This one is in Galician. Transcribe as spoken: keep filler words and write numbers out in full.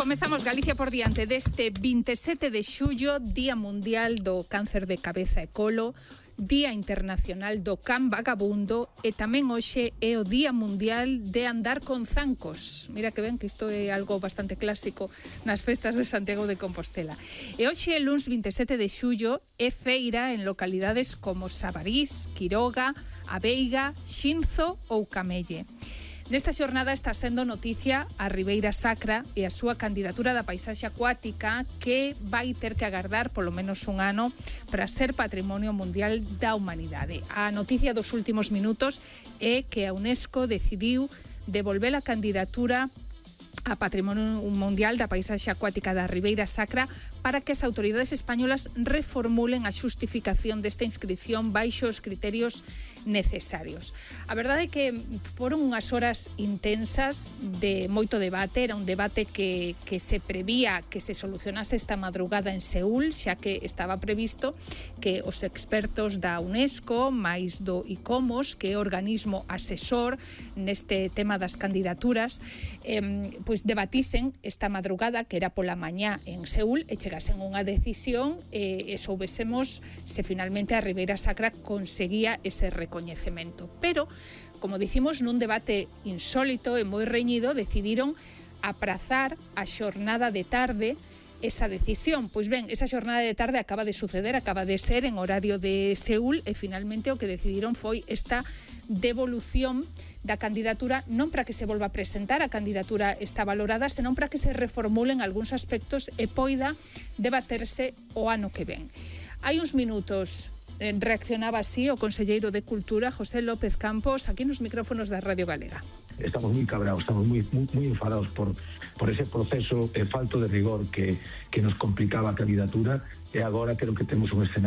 Comezamos Galicia por diante deste vinte e sete de xullo, Día Mundial do Cáncer de Cabeza e Colo, Día Internacional do Can Vagabundo e tamén hoxe é o Día Mundial de Andar con Zancos. Mira que ben que isto é algo bastante clásico nas festas de Santiago de Compostela. E hoxe, luns vinte e sete de xullo, é feira en localidades como Sabarís, Quiroga, A Veiga, Xinzo ou Camelle. Nesta xornada está sendo noticia a Ribeira Sacra e a súa candidatura da paisaxe acuática, que vai ter que agardar polo menos un ano para ser Patrimonio Mundial da Humanidade. A noticia dos últimos minutos é que a UNESCO decidiu devolver a candidatura a Patrimonio Mundial da Paisaxe Acuática da Ribeira Sacra para que as autoridades españolas reformulen a xustificación desta inscripción baixo os criterios necesarios. A verdade é que foron unhas horas intensas de moito debate. Era un debate que, que se prevía que se solucionase esta madrugada en Seúl, xa que estaba previsto que os expertos da UNESCO, máis do ICOMOS, que é o organismo asesor neste tema das candidaturas, eh, pois debatisen esta madrugada, que era pola mañá en Seúl, e chegasen a unha decisión e, e soubesemos se finalmente a Ribeira Sacra conseguía ese recoñecemento. Pero, como dicimos, nun debate insólito e moi reñido, decidiron aprazar a xornada de tarde esa decisión. Pois ben, esa xornada de tarde acaba de suceder, acaba de ser en horario de Seúl, e finalmente o que decidiron foi esta devolución da candidatura, non para que se volva a presentar, a candidatura está valorada, senón para que se reformulen algúns aspectos e poida debaterse o ano que ven. Hai uns minutos eh, reaccionaba así o conselleiro de Cultura, José López Campos, aquí nos micrófonos da Radio Galega. Estamos moi cabrados, estamos moi, moi, moi enfadados por, por ese proceso eh, falto de rigor que, que nos complicaba a candidatura, e agora creo que temos un escenario